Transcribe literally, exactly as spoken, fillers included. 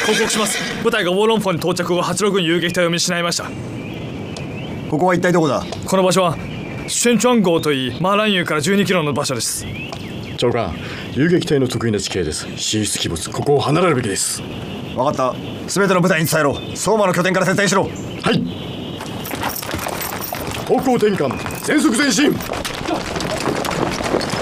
報告します。部隊がウォーロンフォンに到着後、八路軍遊撃隊を見失いました。 ここは一体どこだ？ この場所はシェンチュアン号といい、マーランユーからじゅうにキロの場所です。 長官、遊撃隊の得意な地形です。神出鬼没、ここを離れるべきです。 分かった。全ての部隊に伝えろ。相馬の拠点から撤退しろ。 はい。方向転換、全速前進。